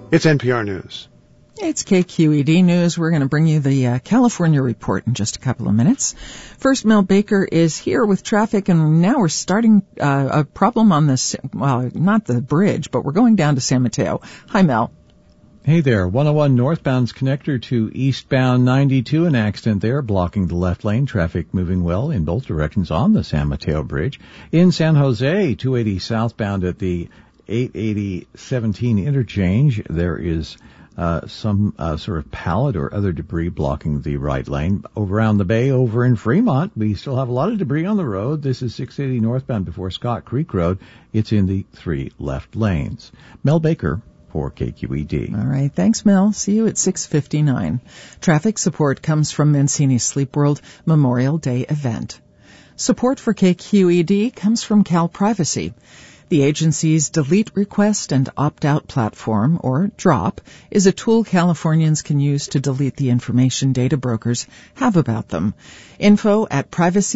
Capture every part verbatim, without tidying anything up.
It's N P R News. It's K Q E D News. We're going to bring you the uh, California report in just a couple of minutes. First, Mel Baker is here with traffic, and now we're starting uh, a problem on this, well, not the bridge, but we're going down to San Mateo. Hi, Mel. Hey there. one oh one northbound's connector to eastbound ninety-two, an accident there blocking the left lane. Traffic moving well in both directions on the San Mateo Bridge. In San Jose, two eighty southbound at the eight eighty seventeen interchange, there is Uh, some uh, sort of pallet or other debris blocking the right lane. Over around the bay, over in Fremont, we still have a lot of debris on the road. This is six eighty northbound before Scott Creek Road. It's in the three left lanes. Mel Baker for K Q E D. All right. Thanks, Mel. See you at six fifty-nine. Traffic support comes from Mancini Sleep World Memorial Day event. Support for K Q E D comes from Cal Privacy. The agency's Delete Request and Opt-out platform, or DROP, is a tool Californians can use to delete the information data brokers have about them. Info at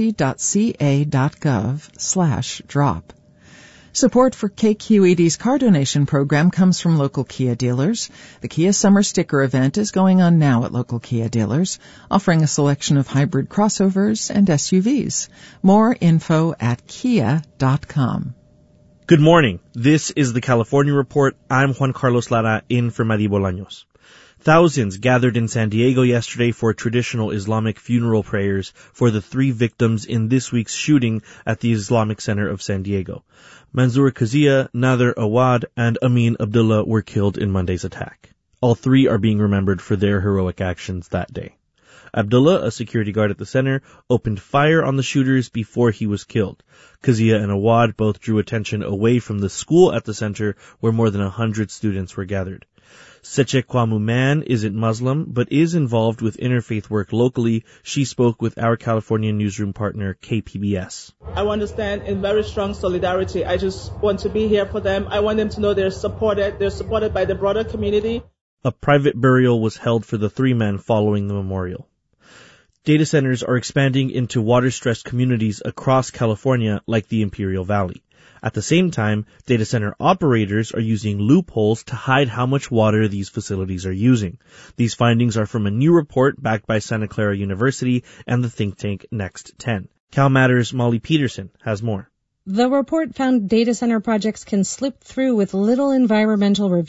privacy.ca.gov slash drop. Support for K Q E D's car donation program comes from local Kia dealers. The Kia Summer Sticker event is going on now at local Kia dealers, offering a selection of hybrid crossovers and S U Vs. More info at kia dot com. Good morning. This is the California Report. I'm Juan Carlos Lara, in for Mari Bolaños. Thousands gathered in San Diego yesterday for traditional Islamic funeral prayers for the three victims in this week's shooting at the Islamic Center of San Diego. Manzoor Kazia, Nader Awad, and Amin Abdullah were killed in Monday's attack. All three are being remembered for their heroic actions that day. Abdullah, a security guard at the center, opened fire on the shooters before he was killed. Kazia and Awad both drew attention away from the school at the center where more than a hundred students were gathered. Seche Kwamu Man isn't Muslim, but is involved with interfaith work locally. She spoke with our California newsroom partner, K P B S. I want to stand in very strong solidarity. I just want to be here for them. I want them to know they're supported. They're supported by the broader community. A private burial was held for the three men following the memorial. Data centers are expanding into water-stressed communities across California like the Imperial Valley. At the same time, data center operators are using loopholes to hide how much water these facilities are using. These findings are from a new report backed by Santa Clara University and the think tank Next ten. CalMatters' Molly Peterson has more. The report found data center projects can slip through with little environmental review.